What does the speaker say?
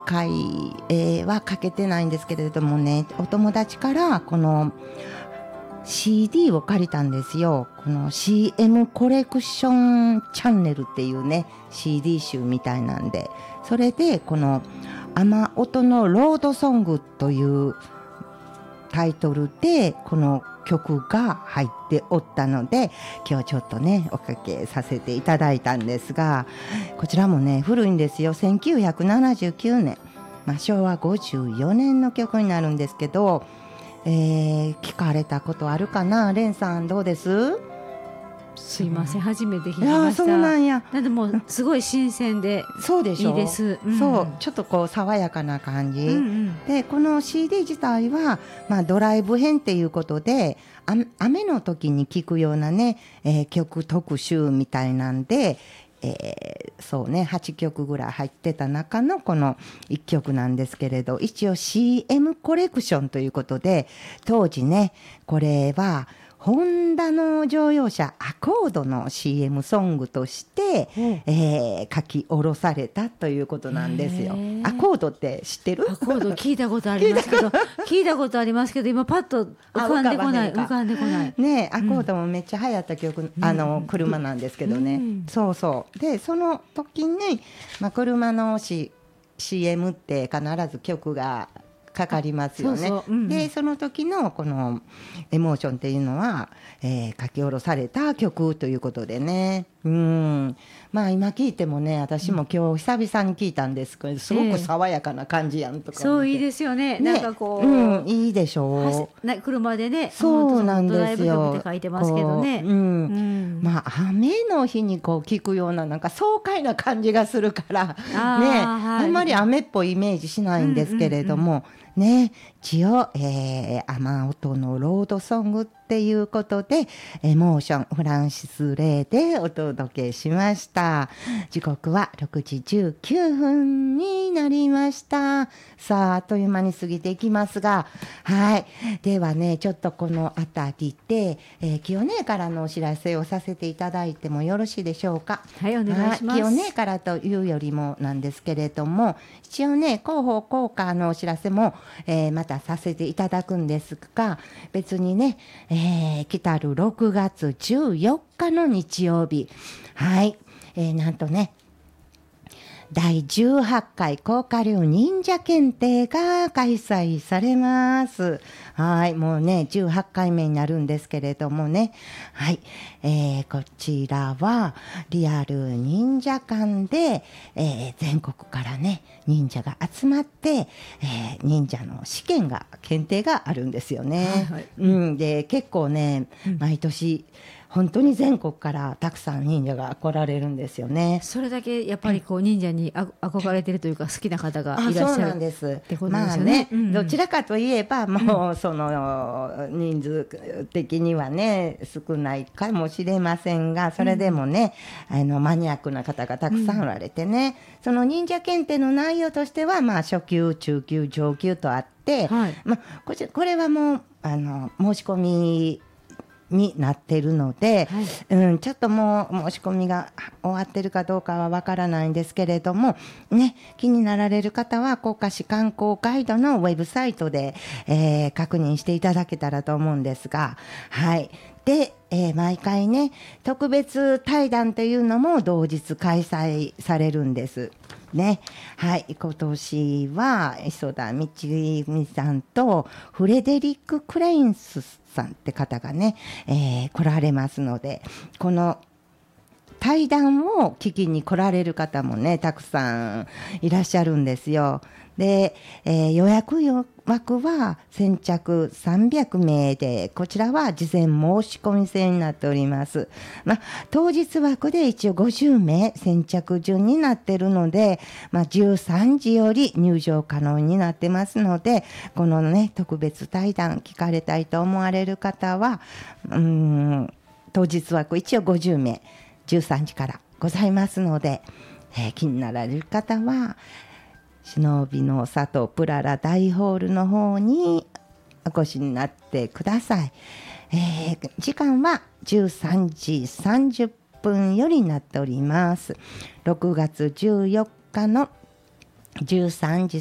回、はかけてないんですけれどもね、お友達からこの CD を借りたんですよ。この CM コレクションチャンネルっていうね CD 集みたいなんで、それでこの雨音のロードソングというタイトルでこの曲が入っておったので、今日ちょっとねおかけさせていただいたんですが、こちらもね古いんですよ。1979年、昭和54年の曲になるんですけど、聞かれたことあるかな。レンさんどうです？ すいません、初めて聞きました。 そうなんや。 なんでもうすごい新鮮でそうでしょ。 いいです、 そうちょっとこう爽やかな感じ、でこの CD 自体は、ドライブ編っていうことで雨の時に聴くようなね、曲特集みたいなんで、そうね8曲ぐらい入ってた中のこの1曲なんですけれど、一応 CM コレクションということで、当時ねこれはホンダの乗用車アコードの CM ソングとして、書き下ろされたということなんですよ。アコードって知ってる？ アコード聞いたことありますけど聞いたことありますけど今パッと浮かんでこないね。アコードもめっちゃ流行った曲、車なんですけどね、そうそうでその時に、車の、CM って必ず曲がかかりますよね。でその時のこのエモーションっていうのは、書き下ろされた曲ということでね、今聞いてもね、私も今日久々に聞いたんですけど、すごく爽やかな感じやんとか、 そういいですよね。なんかこう、 いいでしょう。 車でね、 そうなんですよ。 ドライブ曲って書いてますけどね。 雨の日にこう聞くようななんか爽快な感じがするからね、あんまり雨っぽいイメージしないんですけれども、ね、一応、雨音のロードソングっていうことでエモーションフランシス・レイでお届けしました。時刻は6時19分になりました。さああっという間に過ぎていきますが、はい、ではねちょっとこのあたりで、清音からのお知らせをさせていただいてもよろしいでしょうか。 はい、お願いします。 清音からというよりもなんですけれども、一応ね広報効果のお知らせも、またさせていただくんですが、別にね、来たる6月14日の日曜日、はい、なんとね第18回甲賀流忍者検定が開催されます。はい、もうね18回目になるんですけれどもね、はい、こちらはリアル忍者館で、全国からね忍者が集まって、忍者の試験が検定があるんですよね。で結構ね、毎年本当に全国からたくさん忍者が来られるんですよね。 それだけやっぱりこう忍者に憧れてるというか好きな方がいらっしゃるってことですよね。 どちらかといえばもうその人数的にはね少ないかもしれませんが、それでもね、マニアックな方がたくさんおられてね、その忍者検定の内容としては初級中級上級とあって、これはもう申し込みになっているので、ちょっともう申し込みが終わってるかどうかはわからないんですけれどもね、気になられる方は甲賀市観光ガイドのウェブサイトで、確認していただけたらと思うんですが、はい。で、毎回ね特別対談というのも同日開催されるんですね。はい、今年は磯田道美さんとフレデリック・クレインスさんって方がね、来られますので、この対談を聞きに来られる方もねたくさんいらっしゃるんですよ。で、予約枠は先着300名で、こちらは事前申し込み制になっております。当日枠で一応50名先着順になっているので、13時より入場可能になってますので、このね特別対談聞かれたいと思われる方は当日枠一応50名13時からございますので、気になられる方は忍びの里プララ大ホールの方にお越しになってください。時間は13時30分よりになっております。6月14日の 13時